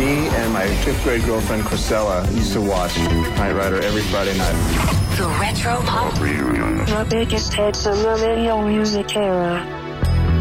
Me and my 5th grade girlfriend, Chrisella, used to watch Knight Rider every Friday night. The Retro Pop Reunion. The biggest hits of the video music era.